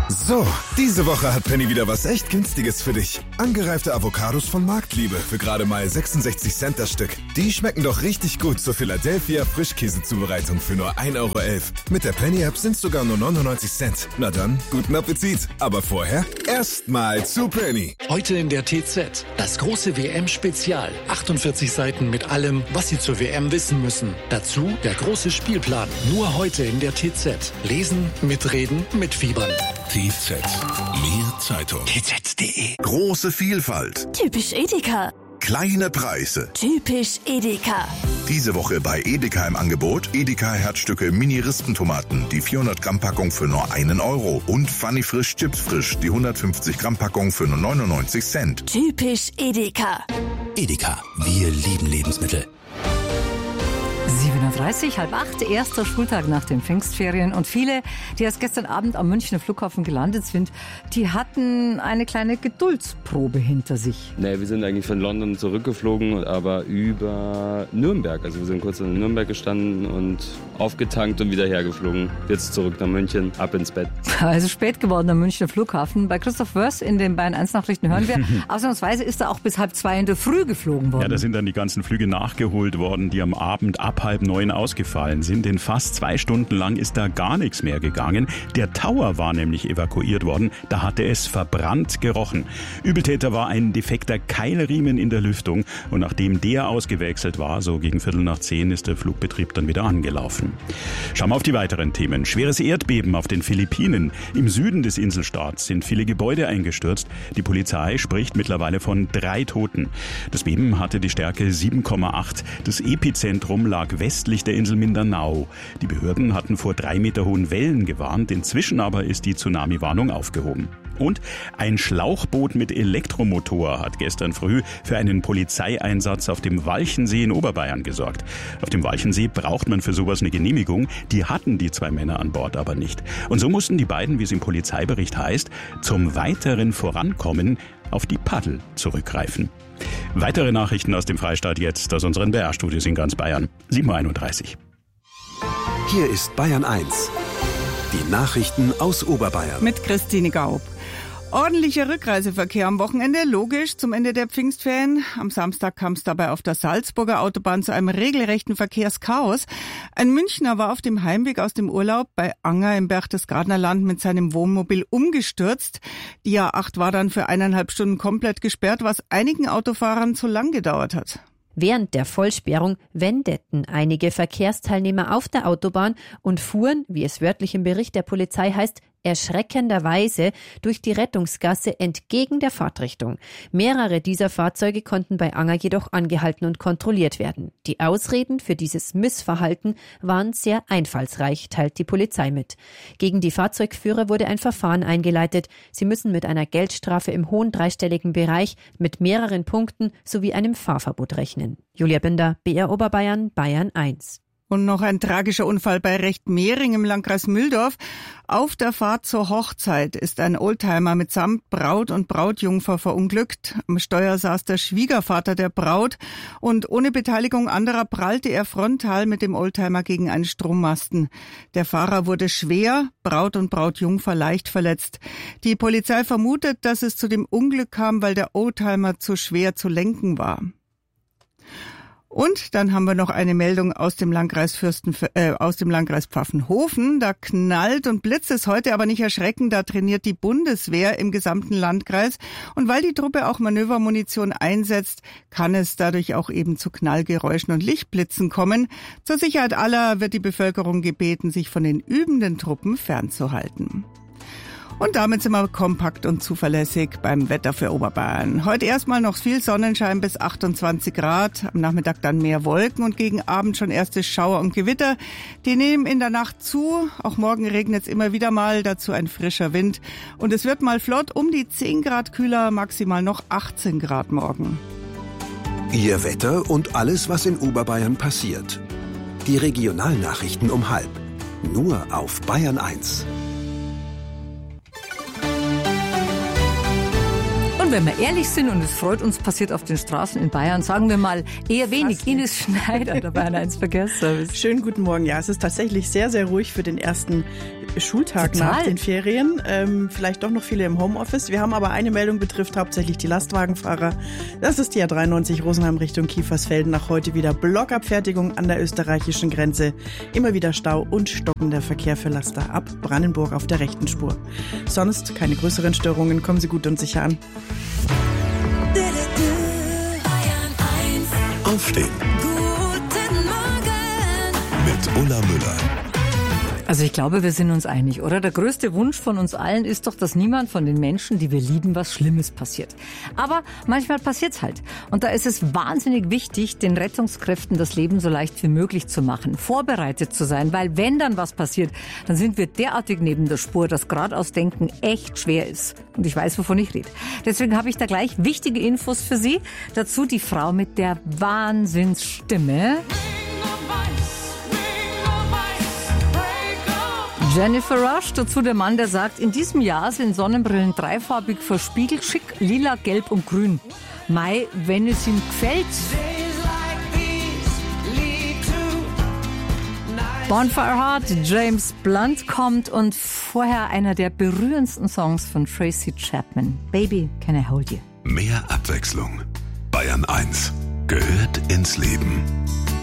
So, diese Woche hat Penny wieder was echt Günstiges für dich. Angereifte Avocados von Marktliebe für gerade mal 66 Cent das Stück. Die schmecken doch richtig gut zur Philadelphia Frischkäsezubereitung für nur 1,11 Euro. Mit der Penny-App sind sogar nur 99 Cent. Na dann, guten Appetit. Aber vorher erstmal zu Penny. Heute in der TZ, das große WM-Spezial. 48 Seiten mit allem, was Sie zur WM wissen müssen. Dazu der große Spielplan. Nur heute in der TZ. Lesen, mitreden, mitfiebern. TZ. Mehr Zeitung. TZ.de. Große Vielfalt. Typisch Edeka. Kleine Preise. Typisch Edeka. Diese Woche bei Edeka im Angebot Edeka Herzstücke Mini-Rispentomaten, die 400 Gramm Packung für nur 1 Euro. Und Funny Frisch Chips Frisch, die 150 Gramm Packung für nur 99 Cent. Typisch Edeka. Edeka. Wir lieben Lebensmittel. 7:30 Uhr, 7:30, erster Schultag nach den Pfingstferien. Und viele, die erst gestern Abend am Münchner Flughafen gelandet sind, die hatten eine kleine Geduldsprobe hinter sich. Nee, wir sind eigentlich von London zurückgeflogen, aber über Nürnberg. Also wir sind kurz in Nürnberg gestanden und aufgetankt und wieder hergeflogen. Jetzt zurück nach München, ab ins Bett. Also spät geworden am Münchner Flughafen. Bei Christoph Wörs in den Bayern 1 Nachrichten hören wir, ausnahmsweise ist er auch bis 1:30 in der Früh geflogen worden. Ja, da sind dann die ganzen Flüge nachgeholt worden, die am Abend ab 8:30 ausgefallen sind. Denn fast 2 Stunden lang ist da gar nichts mehr gegangen. Der Tower war nämlich evakuiert worden. Da hatte es verbrannt gerochen. Übeltäter war ein defekter Keilriemen in der Lüftung. Und nachdem der ausgewechselt war, so gegen 9:15, ist der Flugbetrieb dann wieder angelaufen. Schauen wir auf die weiteren Themen. Schweres Erdbeben auf den Philippinen. Im Süden des Inselstaats sind viele Gebäude eingestürzt. Die Polizei spricht mittlerweile von 3 Toten. Das Beben hatte die Stärke 7,8. Das Epizentrum lag westlich der Insel Mindanao. Die Behörden hatten vor 3 Meter hohen Wellen gewarnt. Inzwischen aber ist die Tsunami-Warnung aufgehoben. Und ein Schlauchboot mit Elektromotor hat gestern früh für einen Polizeieinsatz auf dem Walchensee in Oberbayern gesorgt. Auf dem Walchensee braucht man für sowas eine Genehmigung. Die hatten die 2 Männer an Bord aber nicht. Und so mussten die beiden, wie es im Polizeibericht heißt, zum weiteren Vorankommen auf die Paddel zurückgreifen. Weitere Nachrichten aus dem Freistaat jetzt aus unseren BR-Studios in ganz Bayern. 7:31 Uhr. Hier ist Bayern 1. Die Nachrichten aus Oberbayern. Mit Christine Gaub. Ordentlicher Rückreiseverkehr am Wochenende, logisch, zum Ende der Pfingstferien. Am Samstag kam es dabei auf der Salzburger Autobahn zu einem regelrechten Verkehrschaos. Ein Münchner war auf dem Heimweg aus dem Urlaub bei Anger im Berchtesgadener Land mit seinem Wohnmobil umgestürzt. Die A8 war dann für 1,5 Stunden komplett gesperrt, was einigen Autofahrern zu lang gedauert hat. Während der Vollsperrung wendeten einige Verkehrsteilnehmer auf der Autobahn und fuhren, wie es wörtlich im Bericht der Polizei heißt, erschreckenderweise durch die Rettungsgasse entgegen der Fahrtrichtung. Mehrere dieser Fahrzeuge konnten bei Anger jedoch angehalten und kontrolliert werden. Die Ausreden für dieses Missverhalten waren sehr einfallsreich, teilt die Polizei mit. Gegen die Fahrzeugführer wurde ein Verfahren eingeleitet. Sie müssen mit einer Geldstrafe im hohen dreistelligen Bereich mit mehreren Punkten sowie einem Fahrverbot rechnen. Julia Binder, BR Oberbayern, Bayern 1. Und noch ein tragischer Unfall bei Rechtmehring im Landkreis Mühldorf. Auf der Fahrt zur Hochzeit ist ein Oldtimer mitsamt Braut und Brautjungfer verunglückt. Am Steuer saß der Schwiegervater der Braut und ohne Beteiligung anderer prallte er frontal mit dem Oldtimer gegen einen Strommasten. Der Fahrer wurde schwer, Braut und Brautjungfer leicht verletzt. Die Polizei vermutet, dass es zu dem Unglück kam, weil der Oldtimer zu schwer zu lenken war. Und dann haben wir noch eine Meldung aus dem Landkreis Pfaffenhofen. Da knallt und blitzt es heute, aber nicht erschrecken. Da trainiert die Bundeswehr im gesamten Landkreis. Und weil die Truppe auch Manövermunition einsetzt, kann es dadurch auch eben zu Knallgeräuschen und Lichtblitzen kommen. Zur Sicherheit aller wird die Bevölkerung gebeten, sich von den übenden Truppen fernzuhalten. Und damit sind wir kompakt und zuverlässig beim Wetter für Oberbayern. Heute erstmal noch viel Sonnenschein bis 28 Grad, am Nachmittag dann mehr Wolken und gegen Abend schon erste Schauer und Gewitter. Die nehmen in der Nacht zu, auch morgen regnet es immer wieder mal, dazu ein frischer Wind. Und es wird mal flott um die 10 Grad kühler, maximal noch 18 Grad morgen. Ihr Wetter und alles, was in Oberbayern passiert. Die Regionalnachrichten um 12:30. Nur auf Bayern 1. wenn wir ehrlich sind und es freut uns, passiert auf den Straßen in Bayern, sagen wir mal, eher wenig. Ines Schneider, der Bayern 1 Verkehrsservice. Schönen guten Morgen. Ja, es ist tatsächlich sehr, sehr ruhig für den ersten Schultag nach den Ferien. Vielleicht doch noch viele im Homeoffice. Wir haben aber eine Meldung, betrifft hauptsächlich die Lastwagenfahrer. Das ist die A93 Rosenheim Richtung Kiefersfelden. Nach heute wieder Blockabfertigung an der österreichischen Grenze. Immer wieder Stau und stockender Verkehr für Laster ab Brandenburg auf der rechten Spur. Sonst keine größeren Störungen. Kommen Sie gut und sicher an. Aufstehen. Guten Morgen. Mit Ulla Müller. Also ich glaube, wir sind uns einig, oder? Der größte Wunsch von uns allen ist doch, dass niemand von den Menschen, die wir lieben, was Schlimmes passiert. Aber manchmal passiert's halt. Und da ist es wahnsinnig wichtig, den Rettungskräften das Leben so leicht wie möglich zu machen, vorbereitet zu sein, weil wenn dann was passiert, dann sind wir derartig neben der Spur, dass geradeaus Denken echt schwer ist. Und ich weiß, wovon ich rede. Deswegen habe ich da gleich wichtige Infos für Sie. Dazu die Frau mit der Wahnsinnsstimme. Jennifer Rush, dazu der Mann, der sagt, in diesem Jahr sind Sonnenbrillen dreifarbig verspiegelt, schick, lila, gelb und grün. Mai, wenn es ihm gefällt. Bonfire Heart, James Blunt kommt und vorher einer der berührendsten Songs von Tracy Chapman. Baby, can I hold you? Mehr Abwechslung. Bayern 1 gehört ins Leben.